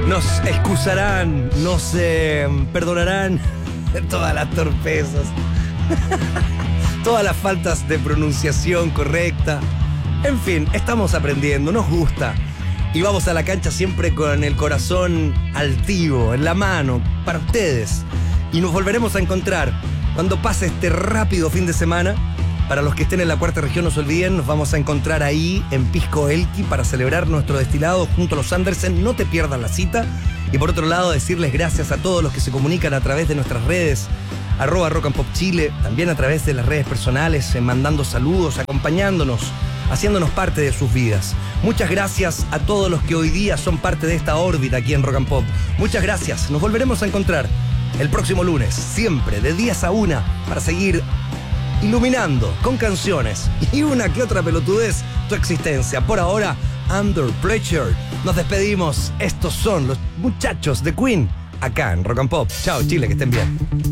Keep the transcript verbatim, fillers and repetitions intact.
Nos excusarán, nos eh, perdonarán todas las torpezas, todas las faltas de pronunciación correcta. En fin, estamos aprendiendo, nos gusta. Y vamos a la cancha siempre con el corazón altivo, en la mano, para ustedes. Y nos volveremos a encontrar cuando pase este rápido fin de semana. Para los que estén en la cuarta región, no se olviden, nos vamos a encontrar ahí en Pisco Elqui para celebrar nuestro destilado junto a los Andersen. No te pierdas la cita. Y por otro lado, decirles gracias a todos los que se comunican a través de nuestras redes, arroba Rock and Pop Chile, también a través de las redes personales, eh, mandando saludos, acompañándonos, haciéndonos parte de sus vidas. Muchas gracias a todos los que hoy día son parte de esta órbita aquí en Rock and Pop. Muchas gracias. Nos volveremos a encontrar el próximo lunes, siempre de diez a una, para seguir iluminando con canciones y una que otra pelotudez tu existencia. Por ahora, Under Pressure. Nos despedimos. Estos son los muchachos de Queen acá en Rock and Pop. Chao, Chile, que estén bien.